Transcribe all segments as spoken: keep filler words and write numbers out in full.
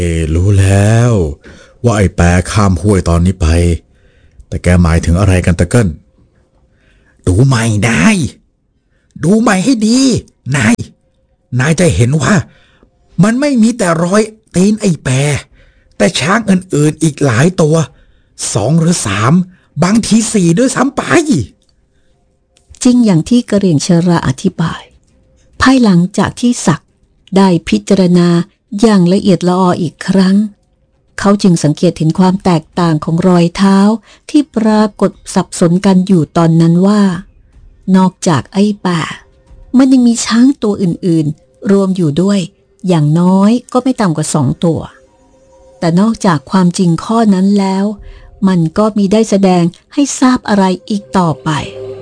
เอรู้แล้วว่าไอ้แปรข้ามห้วยตอนนี้ไปแต่แกหมายถึงอะไรกันตะเกิ้ลดูใหม่ได้ดูใหม่ให้ดีนายนายจะเห็นว่ามันไม่มีแต่รอยตีนไอ้แปรแต่ช้างอื่นๆอีกหลายตัวสองหรือสามบางทีสี่ด้วยซ้ำไปจริงอย่างที่กระเหรี่ยงชราอธิบายภายหลังจากที่ศักดิ์ได้พิจารณาอย่างละเอียดละอออีกครั้งเขาจึงสังเกตเห็นความแตกต่างของรอยเท้าที่ปรากฏสับสนกันอยู่ตอนนั้นว่านอกจากไอ้ป่ามันยังมีช้างตัวอื่นๆรวมอยู่ด้วยอย่างน้อยก็ไม่ต่ำกว่าสองตัวแต่นอกจากความจริงข้อนั้นแล้วมันก็มีได้แสดงให้ทราบอะไรอีกต่อไป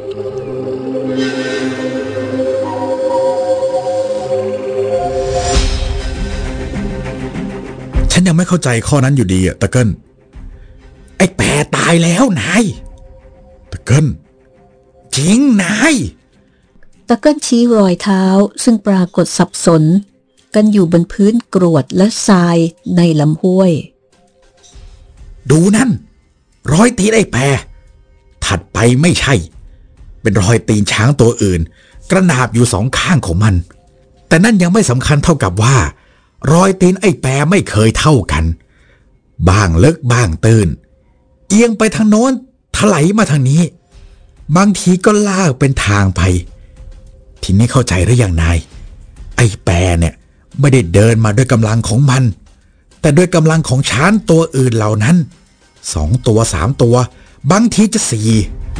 ฉันยังไม่เข้าใจข้อนั้นอยู่ดีอะตะเกิ้ลไอ้แปรตายแล้วนายตะเกิ้ลจริงนายตะเกิ้ลชี้รอยเท้าซึ่งปรากฏสับสนกันอยู่บนพื้นกรวดและทรายในลำห้วยดูนั่นรอยตีนไอ้แปรถัดไปไม่ใช่เป็นรอยตีนช้างตัวอื่นกระนาบอยู่สองข้างของมันแต่นั่นยังไม่สำคัญเท่ากับว่ารอยตีนไอ้แปรไม่เคยเท่ากันบ้างลึกบ้างตื้นเอียงไปทางโน้นถลายมาทางนี้บางทีก็ลากเป็นทางไปทีนี้เข้าใจหรือยังนายไอ้แปรเนี่ยไม่ได้เดินมาด้วยกำลังของมันแต่ด้วยกำลังของช้างตัวอื่นเหล่านั้นสองตัวสามตัวบางทีจะสี่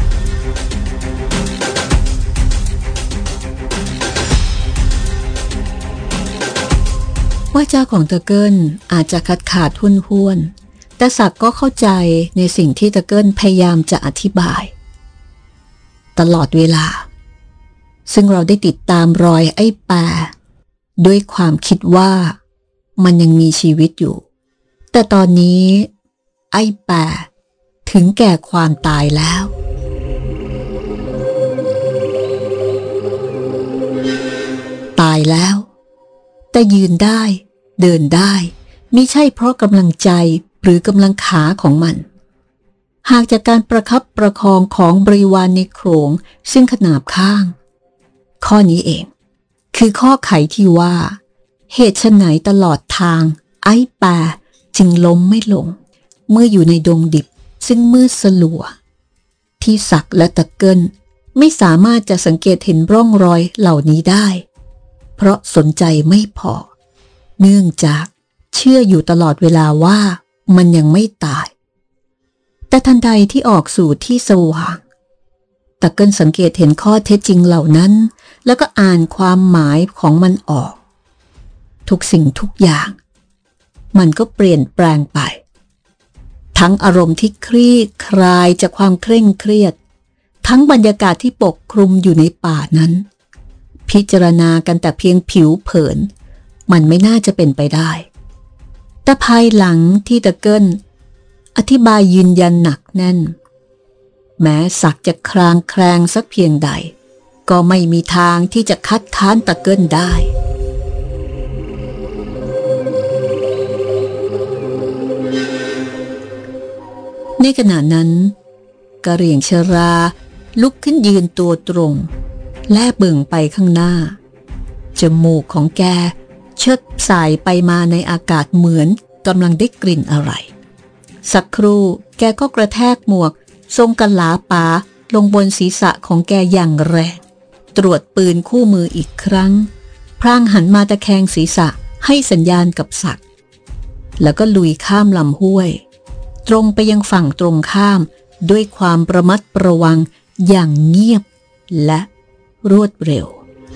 ว่าเจ้าของตะเกิ้ลอาจจะขาดขาดห้วนห้วนแต่ศักดิ์ก็เข้าใจในสิ่งที่ตะเกิ้ลพยายามจะอธิบายตลอดเวลาซึ่งเราได้ติดตามรอยไอ้แปรด้วยความคิดว่ามันยังมีชีวิตอยู่แต่ตอนนี้ไอ้แปรถึงแก่ความตายแล้วตายแล้วแต่ยืนได้เดินได้มิใช่เพราะกำลังใจหรือกำลังขาของมันหากจากการประคับประคองของบริวารในโขลงซึ่งขนาบข้างข้อนี้เองคือข้อไขที่ว่าเหตุไฉนตลอดทางไอ้แปรจึงล้มไม่ลงเมื่ออยู่ในดงดิบซึ่งมืดสลัวที่ศักดิ์และตะเกิ้ลไม่สามารถจะสังเกตเห็นร่องรอยเหล่านี้ได้เพราะสนใจไม่พอเนื่องจากเชื่ออยู่ตลอดเวลาว่ามันยังไม่ตายแต่ทันใดที่ออกสู่ที่สว่างตะเกิ้ลสังเกตเห็นข้อเท็จจริงเหล่านั้นแล้วก็อ่านความหมายของมันออกทุกสิ่งทุกอย่างมันก็เปลี่ยนแปลงไปทั้งอารมณ์ที่คลี่คลายจากความเคร่งเครียดทั้งบรรยากาศที่ปกคลุมอยู่ในป่านั้นพิจารณากันแต่เพียงผิวเผินมันไม่น่าจะเป็นไปได้แต่ภายหลังที่ตะเกิ้ลอธิบายยืนยันหนักแน่นแม้ศักดิ์จะคลางแคลงสักเพียงใดก็ไม่มีทางที่จะคัดค้านตะเกิ้ลได้ในขณะนั้นกระเหรี่ยงชราลุกขึ้นยืนตัวตรงแลเบิ่งไปข้างหน้าจมูกของแกเชิดสายไปมาในอากาศเหมือนกำลังได้กลิ่นอะไรสักครู่แกก็กระแทกหมวกทรงกะลาป๋าลงบนศีรษะของแกอย่างแรงตรวจปืนคู่มืออีกครั้งพลางหันมาตะแคงศีรษะให้สัญญาณกับศักดิ์แล้วก็ลุยข้ามลำห้วยตรงไปยังฝั่งตรงข้ามด้วยความระมัดระวังอย่างเงียบและรวดเร็ว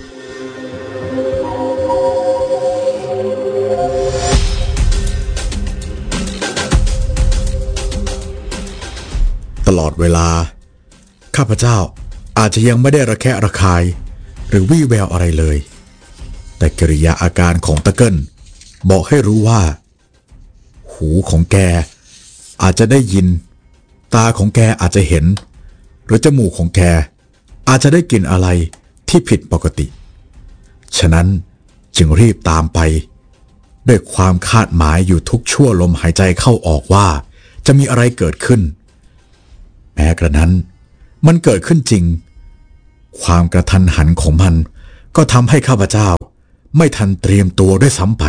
ตลอดเวลาข้าพเจ้าอาจจะยังไม่ได้ระแคะระคายหรือวี่แววอะไรเลยแต่กิริยาอาการของตะเกิ้ลบอกให้รู้ว่าหูของแกอาจจะได้ยินตาของแกอาจจะเห็นหรือจมูกของแกอาจจะได้กลิ่นอะไรที่ผิดปกติฉะนั้นจึงรีบตามไปด้วยความคาดหมายอยู่ทุกชั่วลมหายใจเข้าออกว่าจะมีอะไรเกิดขึ้นแม้กระนั้นมันเกิดขึ้นจริงความกระทันหันของมันก็ทำให้ข้าพเจ้าไม่ทันเตรียมตัวด้วยซ้ำไป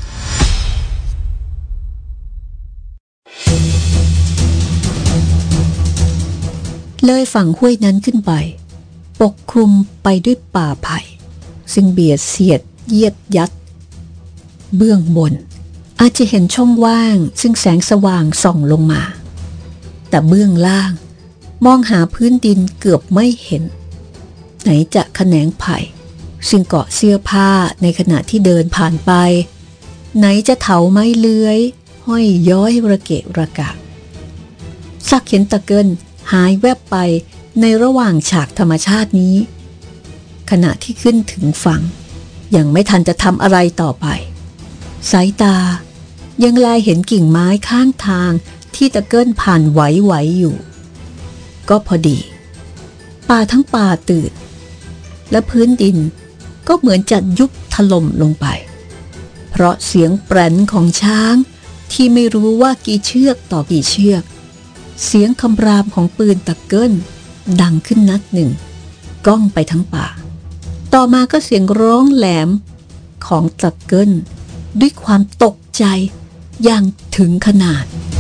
เลยฝั่งห้วยนั้นขึ้นไปปกคลุมไปด้วยป่าไผ่ซึ่งเบียดเสียดเยียดยัดเบื้องบนอาจจะเห็นช่องว่างซึ่งแสงสว่างส่องลงมาแต่เบื้องล่างมองหาพื้นดินเกือบไม่เห็นไหนจะแขนงไผ่ซึ่งเกาะเสื้อผ้าในขณะที่เดินผ่านไปไหนจะเถาไม้เลื้อยห้อยย้อยระเกะระกะสักเห็นตะเกินหายแวบไปในระหว่างฉากธรรมชาตินี้ขณะที่ขึ้นถึงฝั่งยังไม่ทันจะทำอะไรต่อไปสายตายังแลเห็นกิ่งไม้ข้างทางที่ตะเกินผ่านไหวๆอยู่ก็พอดีป่าทั้งป่าตื่นและพื้นดินก็เหมือนจะยุบถล่มลงไปเพราะเสียงแปรนของช้างที่ไม่รู้ว่ากี่เชือกต่อกี่เชือกเสียงคำรามของปืนตะเกิลดังขึ้นนัดหนึ่งก้องไปทั้งป่าต่อมาก็เสียงร้องแหลมของตะเกิลด้วยความตกใจอย่างถึงขนาด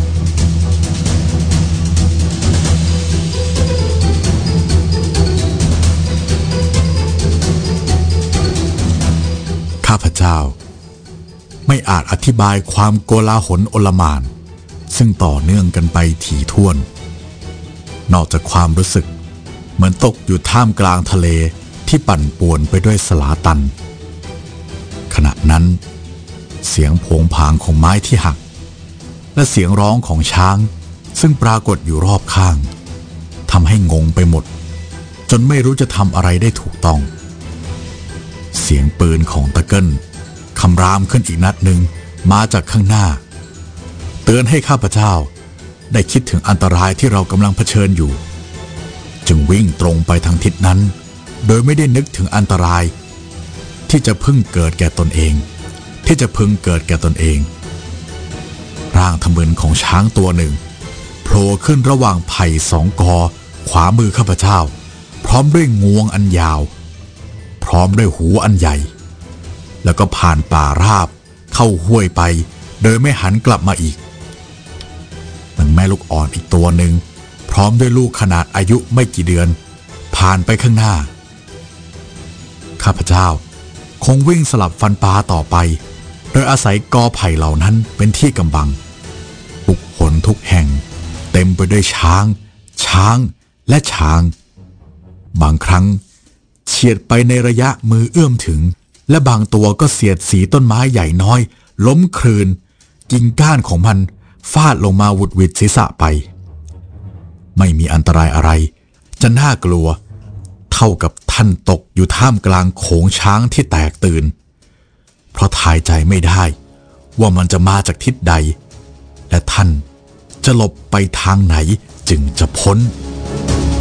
ข้าพเจ้าไม่อาจอธิบายความโกลาหลโอลหม่านซึ่งต่อเนื่องกันไปถี่ถ้วนนอกจากความรู้สึกเหมือนตกอยู่ท่ามกลางทะเลที่ปั่นป่วนไปด้วยสลาตันขณะนั้นเสียงโผงผางของไม้ที่หักและเสียงร้องของช้างซึ่งปรากฏอยู่รอบข้างทำให้งงไปหมดจนไม่รู้จะทำอะไรได้ถูกต้องเสียงปืนของตะเกิลคำรามขึ้นอีกนัดหนึ่งมาจากข้างหน้าเตือนให้ข้าพเจ้าได้คิดถึงอันตรายที่เรากำลังเผชิญอยู่จึงวิ่งตรงไปทางทิศนั้นโดยไม่ได้นึกถึงอันตรายที่จะพึงเกิดแก่ตนเองที่จะพึงเกิดแก่ตนเองร่างทะมึนของช้างตัวหนึ่งโผล่ขึ้นระหว่างไผ่สองกอขวามือข้าพเจ้าพร้อมด้วยงวงอันยาวพร้อมด้วยหูอันใหญ่แล้วก็ผ่านป่าราบเข้าห้วยไปโดยไม่หันกลับมาอีกนางแม่ลูกอ่อนอีกตัวหนึ่งพร้อมด้วยลูกขนาดอายุไม่กี่เดือนผ่านไปข้างหน้าข้าพเจ้าคงวิ่งสลับฟันปลาต่อไปโดยอาศัยกอไผ่เหล่านั้นเป็นที่กำบังทุกหนทุกแห่งเต็มไปด้วยช้างช้างและช้างบางครั้งเฉียดไปในระยะมือเอื้อมถึงและบางตัวก็เสียดสีต้นไม้ใหญ่น้อยล้มคลืนกิ่งก้านของมันฟาดลงมาหวุดหวิดศีรษะไปไม่มีอันตรายอะไรจะน่ากลัวเท่ากับท่านตกอยู่ท่ามกลางโขงช้างที่แตกตื่นเพราะทายใจไม่ได้ว่ามันจะมาจากทิศใดและท่านจะหลบไปทางไหนจึงจะพ้น